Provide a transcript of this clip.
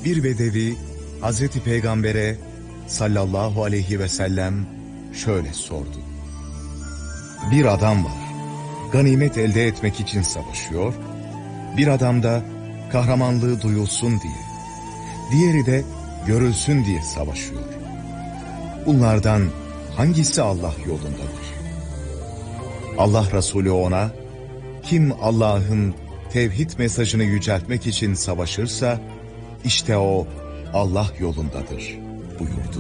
Bir bedevi Hazreti Peygamber'e sallallahu aleyhi ve sellem şöyle sordu. Bir adam var, ganimet elde etmek için savaşıyor, bir adam da kahramanlığı duyulsun diye, diğeri de görülsün diye savaşıyor. Bunlardan hangisi Allah yolundadır? Allah Resulü ona, kim Allah'ın tevhid mesajını yüceltmek için savaşırsa, işte o Allah yolundadır buyurdu.